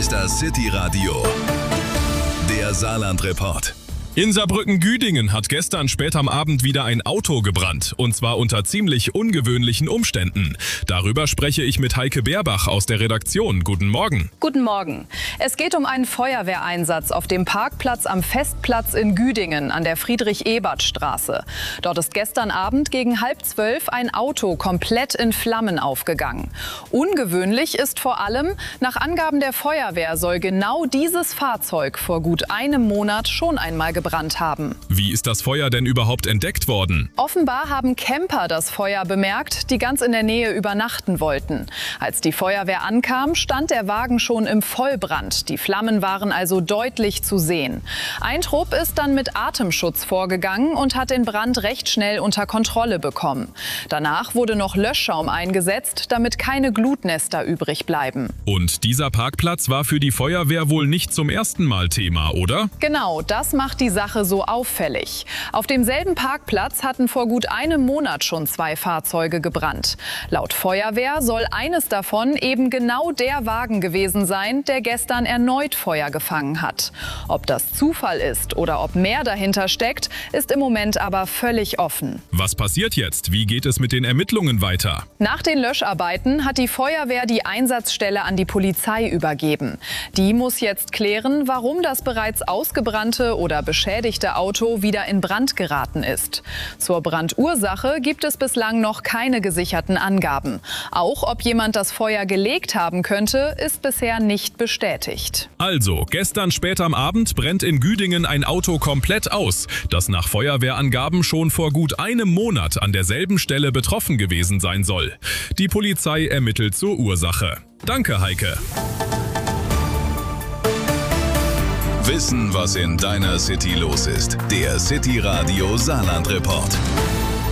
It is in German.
ist das City Radio, der Saarland-Report. In Saarbrücken-Güdingen hat gestern spät am Abend wieder ein Auto gebrannt, und zwar unter ziemlich ungewöhnlichen Umständen. Darüber spreche ich mit Heike Beerbach aus der Redaktion. Guten Morgen. Guten Morgen. Es geht um einen Feuerwehreinsatz auf dem Parkplatz am Festplatz in Güdingen an der Friedrich-Ebert-Straße. Dort ist gestern Abend gegen 11:30 ein Auto komplett in Flammen aufgegangen. Ungewöhnlich ist vor allem, nach Angaben der Feuerwehr soll genau dieses Fahrzeug vor gut einem Monat schon einmal gebrannt haben. Wie ist das Feuer denn überhaupt entdeckt worden? Offenbar haben Camper das Feuer bemerkt, die ganz in der Nähe übernachten wollten. Als die Feuerwehr ankam, stand der Wagen schon im Vollbrand. Die Flammen waren also deutlich zu sehen. Ein Trupp ist dann mit Atemschutz vorgegangen und hat den Brand recht schnell unter Kontrolle bekommen. Danach wurde noch Löschschaum eingesetzt, damit keine Glutnester übrig bleiben. Und dieser Parkplatz war für die Feuerwehr wohl nicht zum ersten Mal Thema, oder? Genau, das macht die Sache so auffällig. Auf demselben Parkplatz hatten vor gut einem Monat schon 2 Fahrzeuge gebrannt. Laut Feuerwehr soll eines davon eben genau der Wagen gewesen sein, der gestern erneut Feuer gefangen hat. Ob das Zufall ist oder ob mehr dahinter steckt, ist im Moment aber völlig offen. Was passiert jetzt? Wie geht es mit den Ermittlungen weiter? Nach den Löscharbeiten hat die Feuerwehr die Einsatzstelle an die Polizei übergeben. Die muss jetzt klären, warum das bereits ausgebrannte oder beschädigte Auto wieder in Brand geraten ist. Zur Brandursache gibt es bislang noch keine gesicherten Angaben. Auch ob jemand das Feuer gelegt haben könnte, ist bisher nicht bestätigt. Also, gestern spät am Abend brennt in Güdingen ein Auto komplett aus, das nach Feuerwehrangaben schon vor gut einem Monat an derselben Stelle betroffen gewesen sein soll. Die Polizei ermittelt zur Ursache. Danke, Heike. Wissen, was in deiner City los ist. Der City Radio Saarland-Report.